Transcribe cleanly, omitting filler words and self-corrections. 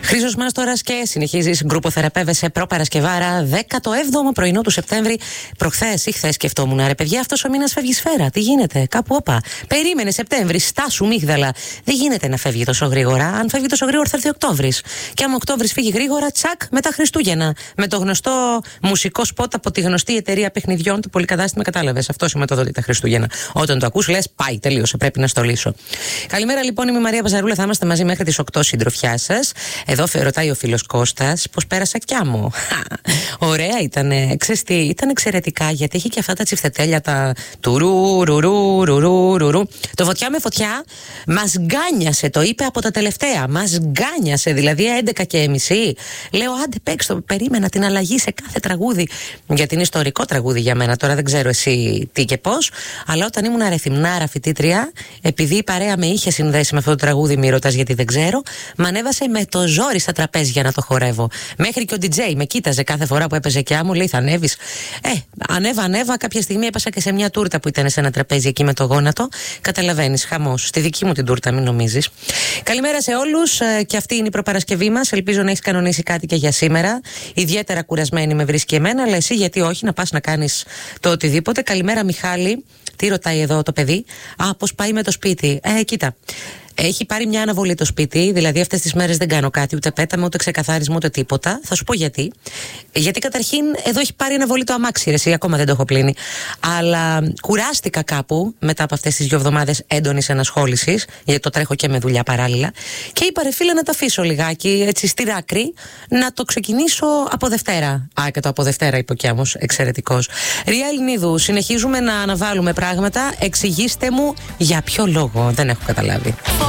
Χρήστος Μάστορας και συνεχίζεις γκρουποθεραπεύεσαι προπαρασκευάρα 17ο πρωινό του Σεπτέμβρη. Προχθές ή χθες σκεφτόμουν, ρε παιδιά, αυτός ο μήνας φεύγει σφαίρα. Τι γίνεται, κάπου όπα. Περίμενε Σεπτέμβρη, στάσου μίγδαλα. Δεν γίνεται να φεύγει τόσο γρήγορα. Αν φεύγει τόσο γρήγορα θα έρθει Οκτώβρης. Και άμα Οκτώβρης φύγει γρήγορα, τσακ, μετά Χριστούγεννα. Με το γνωστό μουσικό σποτ από τη γνωστή εταιρεία παιχνιδιών του πολυκατάστημα, κατάλαβες. Αυτό σηματοδοτεί τα Χριστούγεννα. Όταν το ακούς, λες πάει, τελείωσε, πρέπει να στολίσω. Καλημέρα λοιπόν, είμαι η Μαρία Παζαρούλα. Θα είμαστε μαζί μέχρι τις 8 συντροφιά σας. Εδώ ρωτάει ο φίλος Κώστας πώς πέρασα κι άμμο. Ωραία ήτανε. Ξέρεις τι, ήταν εξαιρετικά γιατί έχει και αυτά τα τσιφτετέλια τα τουρού, ρουρού, ρουρού, ρουρού. Το φωτιά με φωτιά μας γκάνιασε, το είπε από τα τελευταία. Μας γκάνιασε, δηλαδή 11:30. Λέω άντε παίξτε το, περίμενα την αλλαγή σε κάθε τραγούδι. Γιατί είναι ιστορικό τραγούδι για μένα. Τώρα δεν ξέρω εσύ τι και πώς. Αλλά όταν ήμουν αρεθυμνάρα φοιτήτρια, επειδή η παρέα με είχε συνδέσει με αυτό το τραγούδι, μη ρωτάς γιατί δεν ξέρω, μ' ανέβασε με το ζόρι στα τραπέζια να το χορεύω. Μέχρι και ο DJ με κοίταζε κάθε φορά που έπαιζε και μου λέει θα ανέβεις. Ανέβα. Κάποια στιγμή έπασα και σε μια τούρτα που ήταν σε ένα τραπέζι εκεί με το γόνατο. Καταλαβαίνεις, χαμός. Στη δική μου την τούρτα, μην νομίζεις. Καλημέρα σε όλους. Και αυτή είναι η προπαρασκευή μας. Ελπίζω να έχεις κανονίσει κάτι και για σήμερα. Ιδιαίτερα κουρασμένη με βρίσκει εμένα, αλλά εσύ γιατί όχι, να πας να κάνεις το οτιδήποτε. Καλημέρα Μιχάλη. Τι ρωτάει εδώ το παιδί? Πώς πάει με το σπίτι? Κοίτα. Έχει πάρει μια αναβολή το σπίτι, δηλαδή αυτές τις μέρες δεν κάνω κάτι, ούτε πέταμε, ούτε ξεκαθάρισμα, ούτε τίποτα. Θα σου πω γιατί. Γιατί καταρχήν εδώ έχει πάρει αναβολή το αμάξι, εσύ ακόμα δεν το έχω πλύνει. Αλλά κουράστηκα κάπου μετά από αυτές τις 2 εβδομάδες έντονης ενασχόλησης, γιατί το τρέχω και με δουλειά παράλληλα. Και είπα ρε φίλε να τα αφήσω λιγάκι έτσι στη ράκρη, να το ξεκινήσω από Δευτέρα. Και το από Δευτέρα είπε ο Κιάμος, εξαιρετικός. Ρία Ελληνίδου, συνεχίζουμε να αναβάλουμε πράγματα. Εξηγήστε μου για ποιο λόγο, δεν έχω καταλάβει.